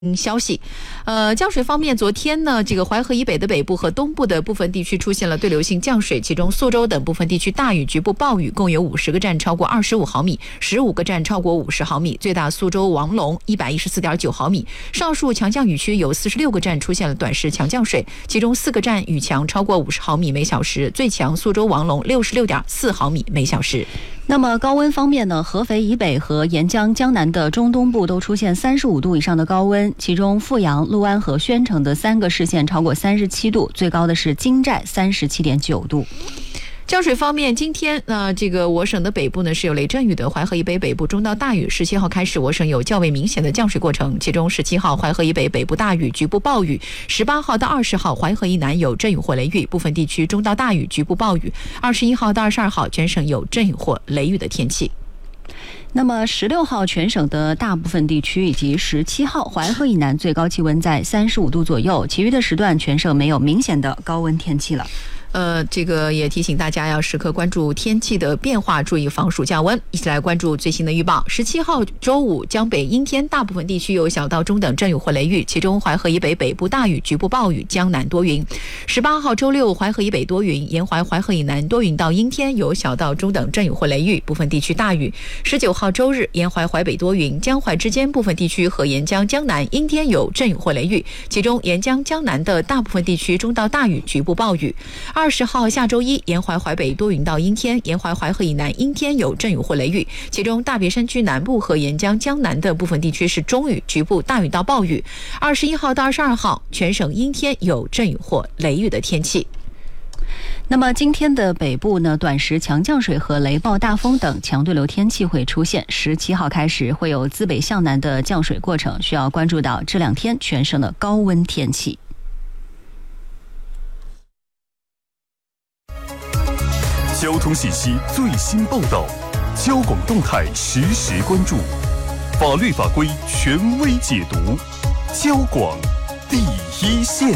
消息，降水方面，昨天呢，这个淮河以北的北部和东部的部分地区出现了对流性降水，其中苏州等部分地区大雨，局部暴雨，共有50个站超过25毫米，15个站超过50毫米，最大苏州王龙114.9毫米。上述强降雨区有46个站出现了短时强降水，其中4个站雨强超过50毫米每小时，最强苏州王龙66.4毫米每小时。 那么高温方面呢，合肥以北和沿江江南的中东部都出现35度以上的高温，其中阜阳、六安和宣城的3个市县超过37度，最高的是金寨37.9度。 降水方面，今天这个我省的北部呢是有雷阵雨的，淮河以北北部中到大雨。17号开始，我省有较为明显的降水过程，其中17号淮河以北北部大雨，局部暴雨；18号到20号淮河以南有阵雨或雷雨，部分地区中到大雨，局部暴雨；21号到22号全省有阵雨或雷雨的天气。 那么16号全省的大部分地区以及17号淮河以南最高气温在35度左右，其余的时段全省没有明显的高温天气了。 这个也提醒大家要时刻关注天气的变化，注意防暑降温。一起来关注最新的预报。17号周五，江北阴天，大部分地区有小到中等阵雨或雷雨，其中淮河以北北部大雨，局部暴雨，江南多云。18号周六，淮河以北多云，沿淮河以南多云到阴天，有小到中等阵雨或雷雨，部分地区大雨。19号周日，沿淮北多云，江淮之间部分地区和沿江江南阴天有阵雨或雷雨，其中沿江江南的大部分地区中到大雨，局部暴雨。20号下周一，沿淮北多云到阴天，沿淮河以南阴天有阵雨或雷雨，其中大别山区南部和沿江江南的部分地区是中雨，局部大雨到暴雨。21号到22号全省阴天有阵雨或雷雨的天气。 那么今天的北部呢，短时强降水和雷暴大风等强对流天气会出现。17号开始会有自北向南的降水过程，需要关注到这2天全省的高温天气。 交通信息最新报道，交广动态实时关注，法律法规权威解读，交广第一线。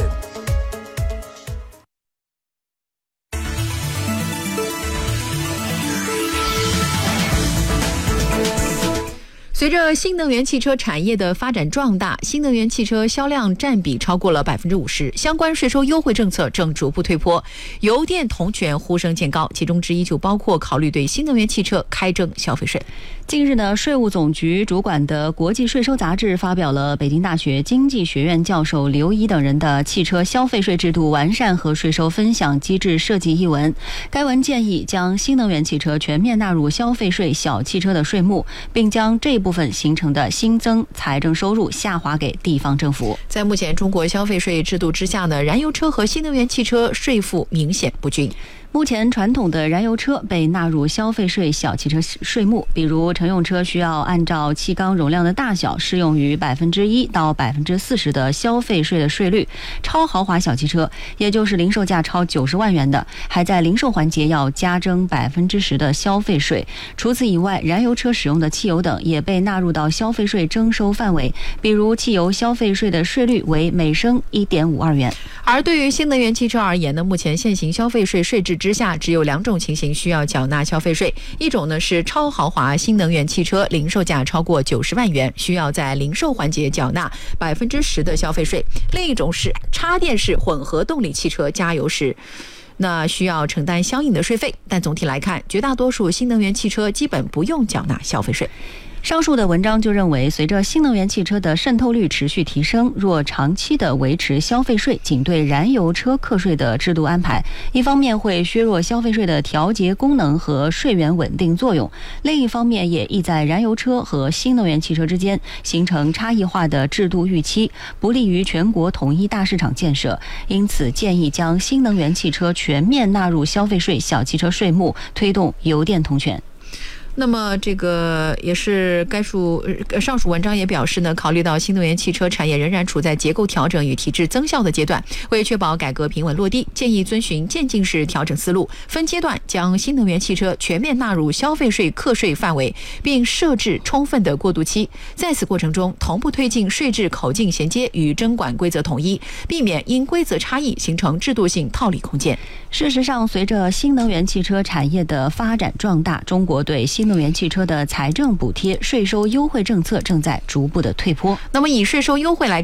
随着新能源汽车产业的发展壮大，新能源汽车销量占比超过了50%，相关税收优惠政策正逐步推坡，油电同权呼声渐高，其中之一就包括考虑对新能源汽车开征消费税。 近日呢，税务总局主管的国际税收杂志发表了北京大学经济学院教授刘怡等人的汽车消费税制度完善和税收分享机制设计一文。该文建议将新能源汽车全面纳入消费税小汽车的税目，并将这部分形成的新增财政收入下划给地方政府。 在目前中国消费税制度之下呢，燃油车和新能源汽车税负明显不均。 目前传统的燃油车被纳入消费税小汽车税目，比如乘用车需要按照气缸容量的大小适用于1%到40%的消费税的税率，超豪华小汽车，也就是零售价超90万元的，还在零售环节要加征10%的消费税。除此以外，燃油车使用的汽油等也被纳入到消费税征收范围，比如汽油消费税的税率为每升1.52元。 而对于新能源汽车而言呢，目前现行消费税税制之下，只有2种情形需要缴纳消费税，一种呢是超豪华新能源汽车零售价超过90万元，需要在零售环节缴纳10%的消费税；另一种是插电式混合动力汽车加油时，那需要承担相应的税费。但总体来看，绝大多数新能源汽车基本不用缴纳消费税。 上述的文章就认为，随着新能源汽车的渗透率持续提升，若长期的维持消费税仅对燃油车课税的制度安排，一方面会削弱消费税的调节功能和税源稳定作用，另一方面也易在燃油车和新能源汽车之间形成差异化的制度预期，不利于全国统一大市场建设。因此建议将新能源汽车全面纳入消费税小汽车税目，推动油电同权。 那么这个也是上述文章也表示呢，考虑到新能源汽车产业仍然处在结构调整与体制增效的阶段，为确保改革平稳落地，建议遵循渐进式调整思路，分阶段将新能源汽车全面纳入消费税课税范围，并设置充分的过渡期。在此过程中，同步推进税制口径衔接与征管规则统一，避免因规则差异形成制度性套利空间。 事实上，随着新能源汽车产业的发展壮大，中国对新新能源汽车的财政补贴、税收优惠政策正在逐步的退坡。 那么以税收优惠来